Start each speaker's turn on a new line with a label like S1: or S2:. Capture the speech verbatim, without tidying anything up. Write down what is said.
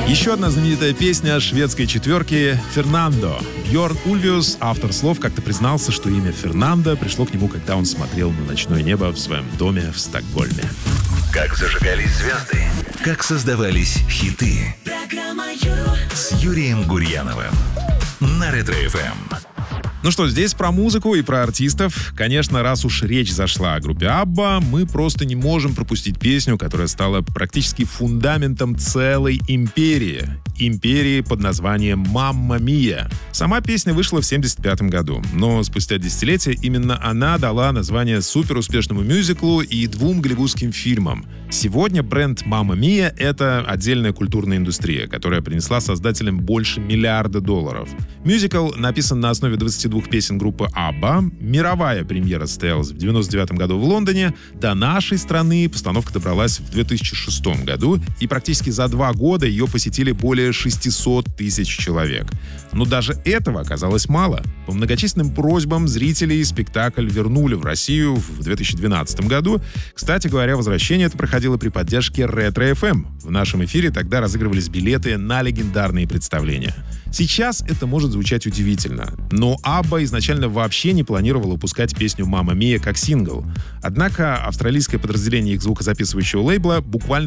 S1: Еще одна знаменитая песня шведской четверки «Фернандо». Бьорн Ульвиус, автор слов, как-то признался, что имя Фернандо пришло к нему, когда он смотрел на ночное небо в своем доме в Стокгольме.
S2: Как зажигались звезды, как создавались хиты. С Юрием Гурьяновым на Ретро-эф эм.
S1: Ну что, здесь про музыку и про артистов. Конечно, раз уж речь зашла о группе Абба, мы просто не можем пропустить песню, которая стала практически фундаментом целой империи. Империи под названием «Мамма Мия». Сама песня вышла в семьдесят пятом году, но спустя десятилетия именно она дала название суперуспешному мюзиклу и двум голливудским фильмам. Сегодня бренд «Мамма Мия» — это отдельная культурная индустрия, которая принесла создателям больше миллиарда долларов. Мюзикл написан на основе двадцати двух песен группы Абба. Мировая премьера состоялась в девяносто девятом году в Лондоне. До нашей страны постановка добралась в две тысячи шестом году, и практически за два года ее посетили более шестьсот тысяч человек. Но даже этого оказалось мало. По многочисленным просьбам зрителей спектакль вернули в Россию в две тысячи двенадцатом году. Кстати говоря, возвращение это проходило при поддержке Ретро-эф эм. В нашем эфире тогда разыгрывались билеты на легендарные представления. Сейчас это может звучать удивительно, но Абба изначально вообще не планировала выпускать песню «Мамма Мия» как сингл. Однако австралийское подразделение их звукозаписывающего лейбла буквально